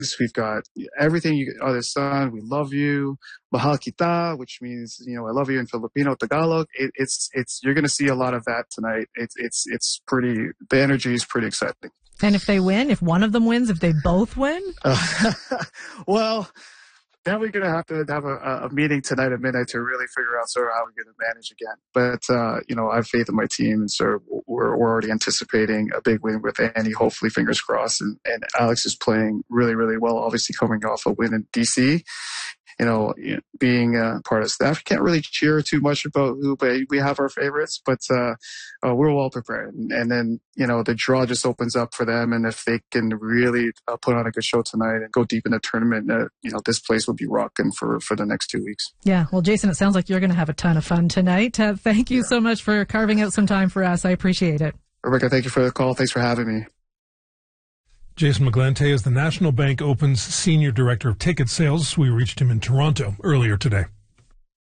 We've got everything other son, we love you. Mahal kita, which means, I love you in Filipino, Tagalog. You're going to see a lot of that tonight. It's pretty, the energy is pretty exciting. And if they win, if one of them wins, if they both win? Well, then we're going to have a meeting tonight at midnight to really figure out sort of how we're going to manage again. But, I have faith in my team, and so we're already anticipating a big win with Annie, hopefully, fingers crossed. And Alex is playing really, really well, obviously coming off a win in DC. Being part of staff, you can't really cheer too much about who, but we have our favorites, but we're well prepared. And then, the draw just opens up for them. And if they can really put on a good show tonight and go deep in the tournament, this place will be rocking for the next 2 weeks. Yeah. Well, Jason, it sounds like you're going to have a ton of fun tonight. Thank you so much for carving out some time for us. I appreciate it. Rebecca, thank you for the call. Thanks for having me. Jason McGlante is the National Bank Open's Senior Director of Ticket Sales. We reached him in Toronto earlier today.